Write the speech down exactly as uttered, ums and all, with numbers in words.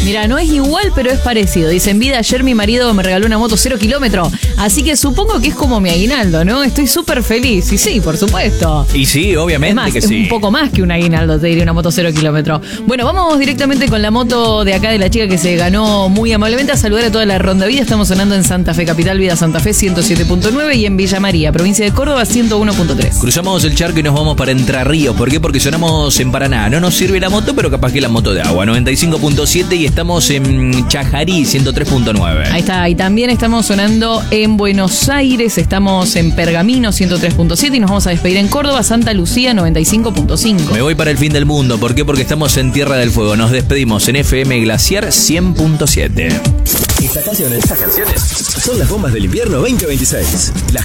Mira, no es igual, pero es parecido. Dice, en vida ayer mi marido me regaló una moto cero kilómetro. Así que supongo que es como mi aguinaldo, ¿no? Estoy súper feliz. Y sí, por supuesto. Y sí, obviamente es más, que es sí. un poco más que un aguinaldo, te diría, una moto cero kilómetro. Bueno, vamos directamente con la moto de acá de la chica que se ganó muy amablemente. A saludar a toda la Ronda Vida. Estamos sonando en Santa Fe Capital, Vida Santa Fe ciento siete punto nueve y en Villa María, provincia de Córdoba, ciento uno punto tres. Cruzamos el charco y nos vamos para Entre Ríos. ¿Por qué? Porque sonamos en Paraná. No nos sirve la moto, pero capaz que la moto de agua. noventa y cinco punto siete y estamos en Chajarí, ciento tres punto nueve. Ahí está. Y también estamos sonando en Buenos Aires. Estamos en Pergamino, ciento tres punto siete. Y nos vamos a despedir en Córdoba, Santa Lucía, noventa y cinco punto cinco. Me voy para el fin del mundo. ¿Por qué? Porque estamos en Tierra del Fuego. Nos despedimos en F M Glaciar cien punto siete. Estas canciones, estas canciones son las bombas del invierno veinte veintiséis. Las